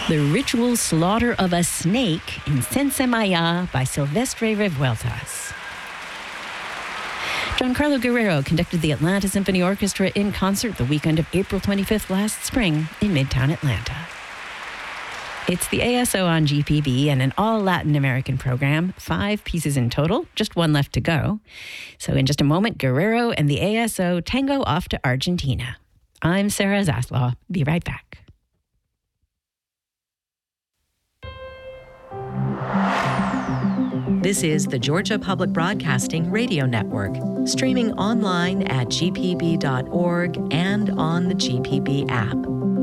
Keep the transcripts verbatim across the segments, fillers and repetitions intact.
The Ritual Slaughter of a Snake in Sensemaya by Silvestre Revueltas. Giancarlo Guerrero conducted the Atlanta Symphony Orchestra in concert the weekend of April twenty-fifth last spring in Midtown Atlanta. It's the A S O on G P B and an all Latin American program, five pieces in total, just one left to go. So in just a moment, Guerrero and the A S O tango off to Argentina. I'm Sarah Zaslaw. Be right back. This is the Georgia Public Broadcasting Radio Network, streaming online at g p b dot org and on the G P B app.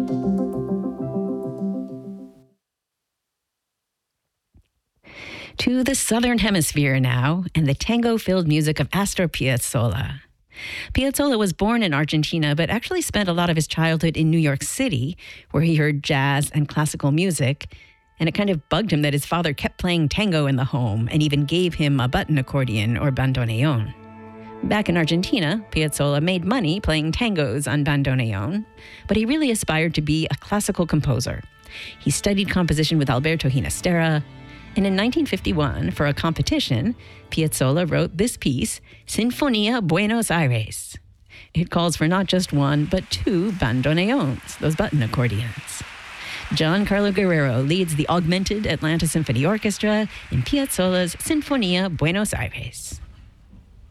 To the Southern Hemisphere now, and the tango-filled music of Astor Piazzolla. Piazzolla was born in Argentina, but actually spent a lot of his childhood in New York City, where he heard jazz and classical music, and it kind of bugged him that his father kept playing tango in the home and even gave him a button accordion or bandoneon. Back in Argentina, Piazzolla made money playing tangos on bandoneon, but he really aspired to be a classical composer. He studied composition with Alberto Ginastera, and in nineteen fifty-one, for a competition, Piazzolla wrote this piece, Sinfonia Buenos Aires. It calls for not just one, but two bandoneons, those button accordions. Giancarlo Guerrero leads the augmented Atlanta Symphony Orchestra in Piazzolla's Sinfonia Buenos Aires.